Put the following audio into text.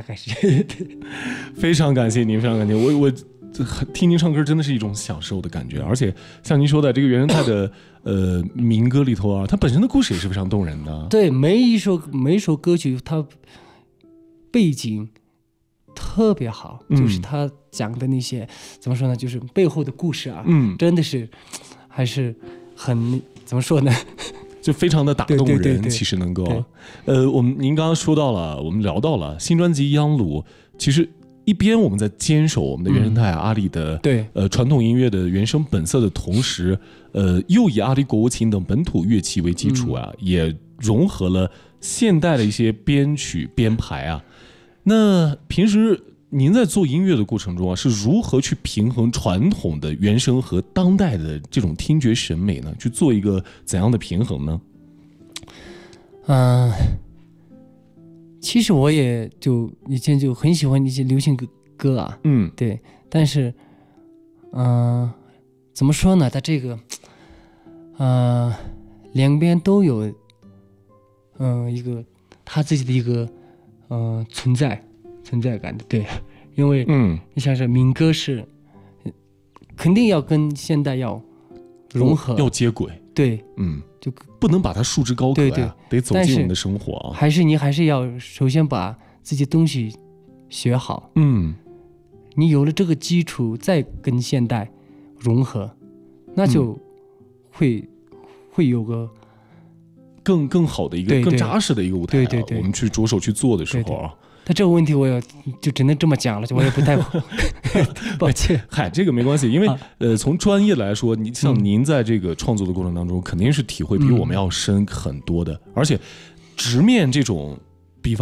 概是非常感谢您，非常感谢我听您唱歌真的是一种享受的感觉，而且像您说的这个原生态的民歌里头啊，它本身的故事也是非常动人的。 对，每一首歌曲它背景特别好，就是他讲的那些怎么说呢，就是背后的故事啊，真的是还是很怎么说呢， 就非常的打动人。 对其实能够您刚刚说到了，我们聊到了新专辑《央鲁》，其实一边我们在坚守我们的原生态阿里的传统音乐的原生本色的同时，又以阿里国琴等本土乐器为基础啊，也融合了现代的一些编曲编排啊。那平时您在做音乐的过程中啊，是如何去平衡传统的原声和当代的这种听觉审美呢？去做一个怎样的平衡呢？ 其实我也就以前就很喜欢一些流行歌啊，对，但是怎么说呢，它这个两边都有一个他自己的一个存在感的，对，因为你想想民歌是肯定要跟现代要融合， 要接轨， 对，就不能把它束之高阁呀，得走进我们的生活啊。 你还是要首先把自己东西学好，你有了这个基础，再跟现代融合，那就会有个更好的一个更扎实的一个舞台，对，我们去着手去做的时候啊。 但这个问题我就只能这么讲了，我也不太抱歉。 嗨，这个没关系，因为从专业来说，像您在这个创作的过程当中，肯定是体会比我们要深很多的，而且直面这种